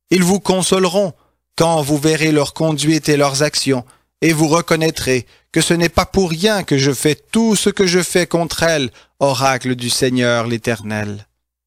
Ils vous consoleront quand vous verrez leur conduite et leurs actions, et vous reconnaîtrez que ce n'est pas pour rien que je fais tout ce que je fais contre elles, oracle du Seigneur l'Éternel.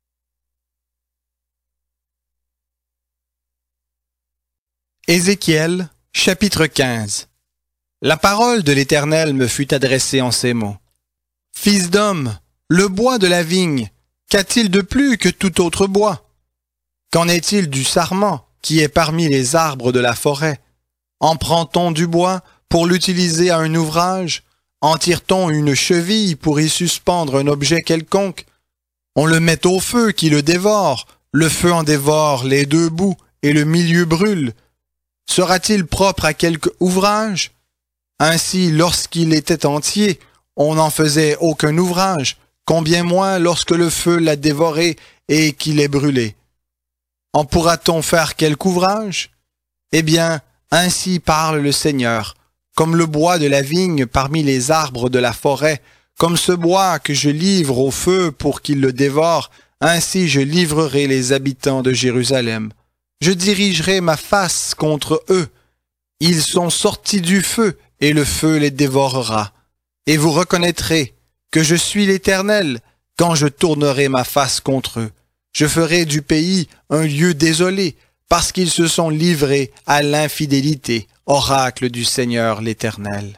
Ézéchiel, chapitre 15. La parole de l'Éternel me fut adressée en ces mots. Fils d'homme, le bois de la vigne, qu'a-t-il de plus que tout autre bois? Qu'en est-il du sarment, qui est parmi les arbres de la forêt? En prend-on du bois pour l'utiliser à un ouvrage? En tire-t-on une cheville pour y suspendre un objet quelconque? On le met au feu qui le dévore, le feu en dévore les deux bouts, et le milieu brûle. Sera-t-il propre à quelque ouvrage? Ainsi, lorsqu'il était entier, on n'en faisait aucun ouvrage, combien moins lorsque le feu l'a dévoré et qu'il est brûlé. En pourra-t-on faire quelque ouvrage? Eh bien, ainsi parle le Seigneur, comme le bois de la vigne parmi les arbres de la forêt, comme ce bois que je livre au feu pour qu'il le dévore, ainsi je livrerai les habitants de Jérusalem. Je dirigerai ma face contre eux. Ils sont sortis du feu, et le feu les dévorera. Et vous reconnaîtrez que je suis l'Éternel quand je tournerai ma face contre eux. Je ferai du pays un lieu désolé, parce qu'ils se sont livrés à l'infidélité, oracle du Seigneur l'Éternel.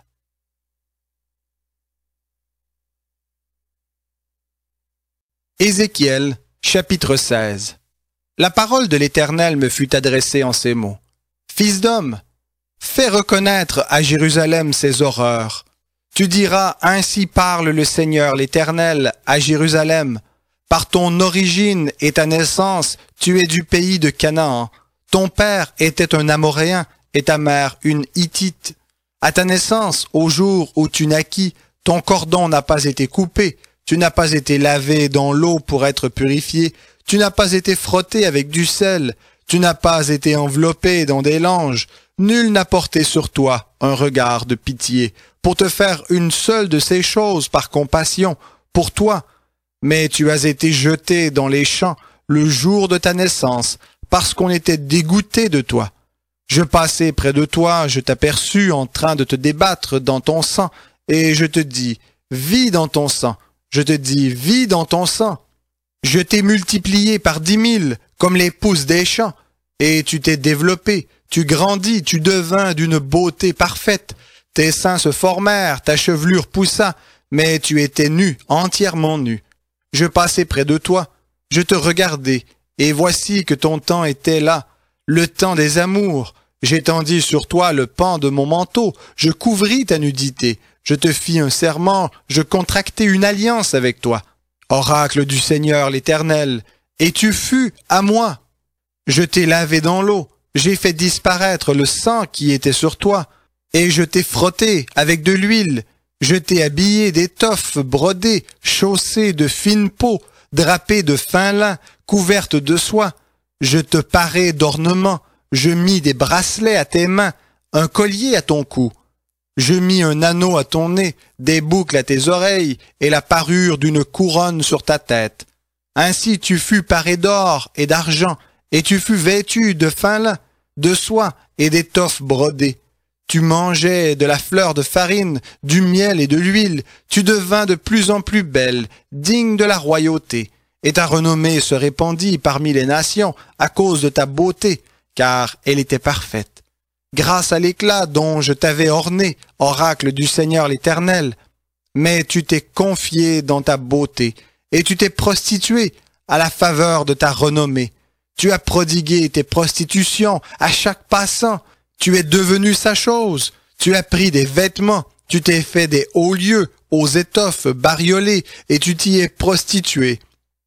Ézéchiel, chapitre 16. La parole de l'Éternel me fut adressée en ces mots. Fils d'homme, fais reconnaître à Jérusalem ses horreurs. Tu diras, ainsi parle le Seigneur l'Éternel à Jérusalem. Par ton origine et ta naissance, tu es du pays de Canaan. Ton père était un Amoréen et ta mère une Hittite. À ta naissance, au jour où tu naquis, ton cordon n'a pas été coupé. Tu n'as pas été lavé dans l'eau pour être purifié. Tu n'as pas été frotté avec du sel. Tu n'as pas été enveloppé dans des langes. Nul n'a porté sur toi un regard de pitié pour te faire une seule de ces choses par compassion pour toi. Mais tu as été jeté dans les champs le jour de ta naissance parce qu'on était dégoûté de toi. Je passai près de toi, je t'aperçus en train de te débattre dans ton sang et je te dis, vis dans ton sang. Je te dis, vis dans ton sang. Je t'ai multiplié par 10 000 comme les pousses des champs, et tu t'es développé, tu grandis, tu devins d'une beauté parfaite. Tes seins se formèrent, ta chevelure poussa, mais tu étais nu, entièrement nu. Je passai près de toi, je te regardai, et voici que ton temps était là, le temps des amours. J'étendis sur toi le pan de mon manteau, je couvris ta nudité, je te fis un serment, je contractai une alliance avec toi. Oracle du Seigneur l'Éternel, et tu fus à moi. Je t'ai lavé dans l'eau, j'ai fait disparaître le sang qui était sur toi, et je t'ai frotté avec de l'huile. Je t'ai habillé d'étoffes brodées, chaussée de fine peau, drapée de fin lin, couverte de soie. Je te parai d'ornements, je mis des bracelets à tes mains, un collier à ton cou. Je mis un anneau à ton nez, des boucles à tes oreilles, et la parure d'une couronne sur ta tête. Ainsi tu fus paré d'or et d'argent, et tu fus vêtu de fin lin, de soie et d'étoffes brodées. Tu mangeais de la fleur de farine, du miel et de l'huile, tu devins de plus en plus belle, digne de la royauté, et ta renommée se répandit parmi les nations à cause de ta beauté, car elle était parfaite. Grâce à l'éclat dont je t'avais orné, oracle du Seigneur l'Éternel. Mais tu t'es confié dans ta beauté, et tu t'es prostitué à la faveur de ta renommée. Tu as prodigué tes prostitutions à chaque passant. Tu es devenu sa chose. Tu as pris des vêtements. Tu t'es fait des hauts lieux aux étoffes bariolées, et tu t'y es prostitué.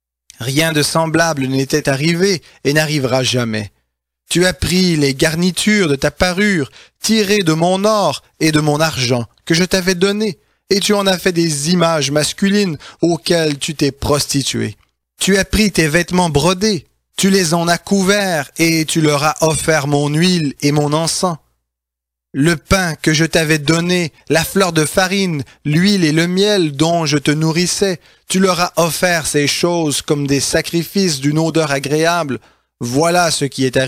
Rien de semblable n'était arrivé et n'arrivera jamais. Tu as pris les garnitures de ta parure, tirées de mon or et de mon argent que je t'avais donné, et tu en as fait des images masculines auxquelles tu t'es prostitué. Tu as pris tes vêtements brodés, tu les en as couverts, et tu leur as offert mon huile et mon encens. Le pain que je t'avais donné, la fleur de farine, l'huile et le miel dont je te nourrissais, tu leur as offert ces choses comme des sacrifices d'une odeur agréable. Voilà ce qui est arrivé.